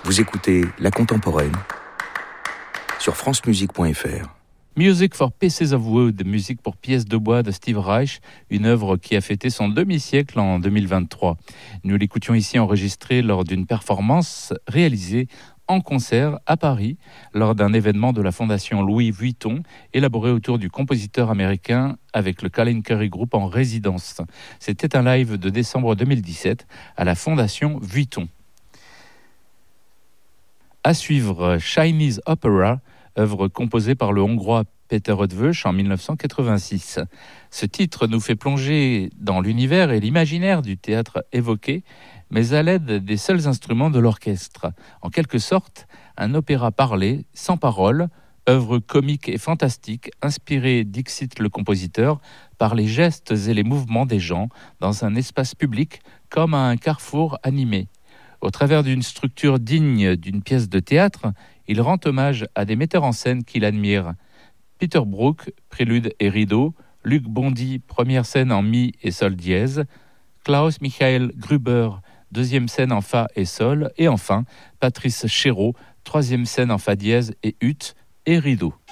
Vous écoutez La Contemporaine sur francemusique.fr. Music for Pieces of Wood, musique pour pièces de bois de Steve Reich, une œuvre qui a fêté son demi-siècle en 2023. Nous l'écoutions ici enregistrée lors d'une performance réalisée en concert à Paris, lors d'un événement de la Fondation Louis Vuitton, élaboré autour du compositeur américain avec le Colin Currie Group en résidence. C'était un live de décembre 2017 à la Fondation Vuitton. À suivre, Chinese Opera, œuvre composée par le Hongrois Peter Eötvös en 1986. Ce titre nous fait plonger dans l'univers et l'imaginaire du théâtre évoqué, mais à l'aide des seuls instruments de l'orchestre. En quelque sorte, un opéra parlé, sans paroles, œuvre comique et fantastique, inspirée, dixit le compositeur, par les gestes et les mouvements des gens dans un espace public comme à un carrefour animé. Au travers d'une structure digne d'une pièce de théâtre, il rend hommage à des metteurs en scène qu'il admire. Peter Brook, prélude et rideau, Luc Bondy, première scène en mi et sol dièse, Klaus Michael Gruber, deuxième scène en fa et sol, et enfin Patrice Chéreau, troisième scène en fa dièse et ut et rideau.